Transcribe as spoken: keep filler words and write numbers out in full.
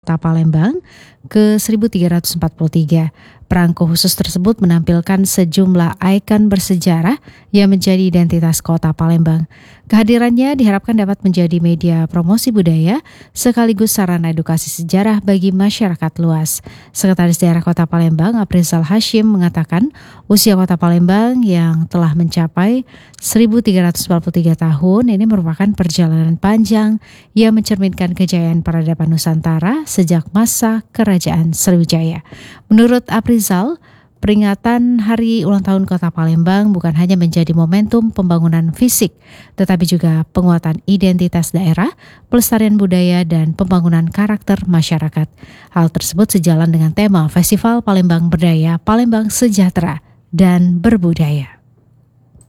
kota Palembang ke seribu tiga ratus empat puluh tiga. Perangko khusus tersebut menampilkan sejumlah ikon bersejarah yang menjadi identitas kota Palembang. Kehadirannya diharapkan dapat menjadi media promosi budaya sekaligus sarana edukasi sejarah bagi masyarakat luas. Sekretaris Daerah Kota Palembang, Aprizal Hashim, mengatakan usia kota Palembang yang telah mencapai seribu tiga ratus empat puluh tiga tahun ini merupakan perjalanan panjang yang mencerminkan kejayaan peradaban Nusantara sejak masa Kerajaan Sriwijaya. Menurut Aprizal, peringatan Hari Ulang Tahun Kota Palembang bukan hanya menjadi momentum pembangunan fisik, tetapi juga penguatan identitas daerah, pelestarian budaya, dan pembangunan karakter masyarakat. Hal tersebut sejalan dengan tema Festival Palembang Berdaya, Palembang Sejahtera dan Berbudaya.